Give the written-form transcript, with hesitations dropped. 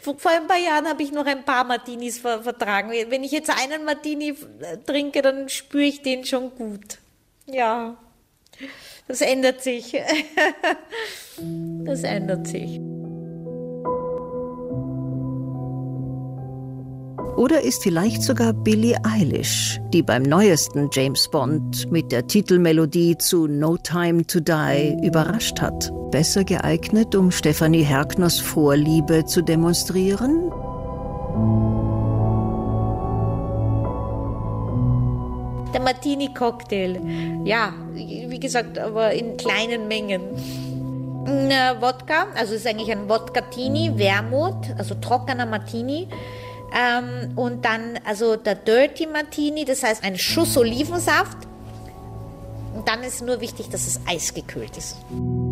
Vor ein paar Jahren habe ich noch ein paar Martinis vertragen. Wenn ich jetzt einen Martini trinke, dann spüre ich den schon gut. Ja, das ändert sich. Das ändert sich. Oder ist vielleicht sogar Billie Eilish, die beim neuesten James Bond mit der Titelmelodie zu No Time to Die überrascht hat, besser geeignet, um Stefanie Herkners Vorliebe zu demonstrieren? Der Martini-Cocktail, ja, wie gesagt, aber in kleinen Mengen. Wodka, also es ist eigentlich ein Wodka-Tini, Wermut, also trockener Martini. Und dann also der Dirty Martini, das heißt ein Schuss Olivensaft. Und dann ist nur wichtig, dass es eisgekühlt ist.